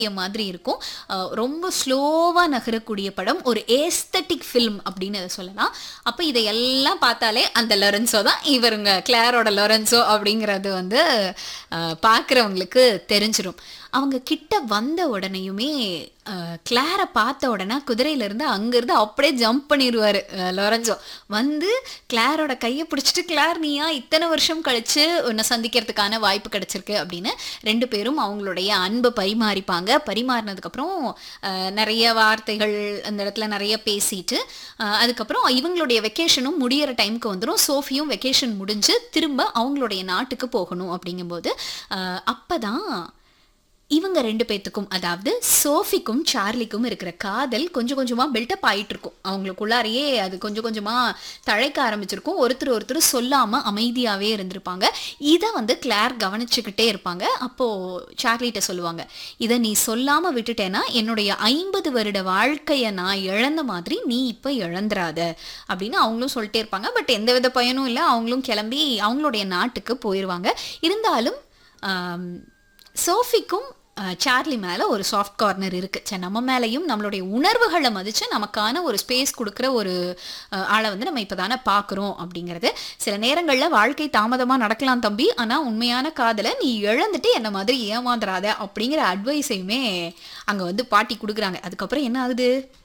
மாதிரி இருக்கும். ரொம்ப ஸ்லோவா நகரக்கூடிய படம். ஒரு ஏஸ்தட்டிக் ஃபில்ம் அப்படின்னு அத சொல்லலாம். அப்ப இதையெல்லாம் பார்த்தாலே அந்த லொரென்சோ தான் இவருங்க கிளாரோட லொரென்சோ அப்படிங்கிறது வந்து பார்க்குறவங்களுக்கு தெரிஞ்சிரும். அவங்க கிட்ட வந்த உடனேயுமே கிளாரை பார்த்த உடனே குதிரையிலேருந்து அங்கேருந்து அப்படியே ஜம்ப் பண்ணிடுவார் லொரென்சோ. வந்து கிளாரோட கையை பிடிச்சிட்டு, கிளார் நீயா இத்தனை வருஷம் கழிச்சு உன்னை சந்திக்கிறதுக்கான வாய்ப்பு கிடைச்சிருக்கு அப்படின்னு 2 பேரும் அவங்களுடைய அன்பை பரிமாறிப்பாங்க. பரிமாறினதுக்கப்புறம் நிறைய வார்த்தைகள் அந்த இடத்துல நிறைய பேசிட்டு அதுக்கப்புறம் இவங்களுடைய வெக்கேஷனும் முடியிற டைமுக்கு வந்துடும். சோஃபியும் வெக்கேஷன் முடிஞ்சு திரும்ப அவங்களுடைய நாட்டுக்கு போகணும். அப்படிங்கும்போது அப்பதான் இவங்க 2 பேத்துக்கும், அதாவது சோஃபிக்கும் சார்லிக்கும் இருக்கிற காதல் கொஞ்சம் கொஞ்சமா பில்டப் ஆயிட்டு இருக்கும். அவங்களுக்குள்ளாரையே அது கொஞ்சம் கொஞ்சமா தழைக்க ஆரம்பிச்சிருக்கும். ஒருத்தர் சொல்லாம அமைதியாவே இருந்திருப்பாங்க. இதை வந்து கிளார் கவனிச்சுக்கிட்டே இருப்பாங்க. அப்போ சார்லிட்ட சொல்லுவாங்க, இதை நீ சொல்லாம விட்டுட்டேன்னா என்னுடைய 50 வருட வாழ்க்கையை நான் இழந்த மாதிரி நீ இப்ப இழந்துராத அப்படின்னு அவங்களும் சொல்லிட்டே இருப்பாங்க. பட் எந்தவித பயனும் இல்லை. அவங்களும் கிளம்பி அவங்களுடைய நாட்டுக்கு போயிடுவாங்க. இருந்தாலும் சோஃபிக்கும் சார்லி மேலே ஒரு சாஃப்ட் கார்னர் இருக்குது. சரி, நம்ம மேலேயும் நம்மளுடைய உணர்வுகளை மதித்து நமக்கான ஒரு ஸ்பேஸ் கொடுக்குற ஒரு ஆளை வந்து நம்ம இப்போ தானே பார்க்குறோம் அப்படிங்கிறது. சில நேரங்களில் வாழ்க்கை தாமதமாக நடக்கலாம் தம்பி, ஆனால் உண்மையான காதலை நீ இழந்துட்டு என்ன மாதிரி ஏமாந்துடாத அப்படிங்கிற அட்வைஸையுமே அங்கே வந்து பாட்டி கொடுக்குறாங்க. அதுக்கப்புறம் என்ன ஆகுது?